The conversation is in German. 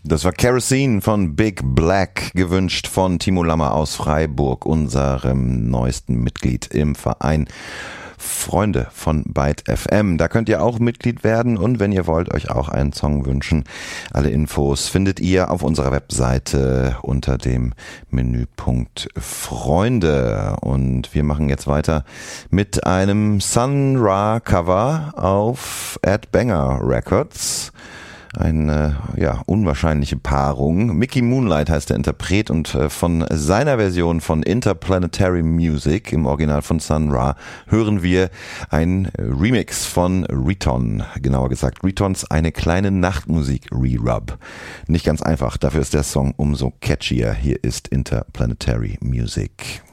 Das war Kerosene von Big Black, gewünscht von Timo Lammer aus Freiburg, unserem neuesten Mitglied im Verein Freunde von Byte FM. Da könnt ihr auch Mitglied werden und wenn ihr wollt, euch auch einen Song wünschen. Alle Infos findet ihr auf unserer Webseite unter dem Menüpunkt Freunde. Und wir machen jetzt weiter mit einem Sun Ra Cover auf Ed Banger Records. Eine unwahrscheinliche Paarung. Mickey Moonlight heißt der Interpret und von seiner Version von Interplanetary Music im Original von Sun Ra hören wir ein Remix von Riton, genauer gesagt Ritons Eine kleine Nachtmusik Re-Rub. Nicht ganz einfach, dafür ist der Song umso catchier. Hier ist Interplanetary Music.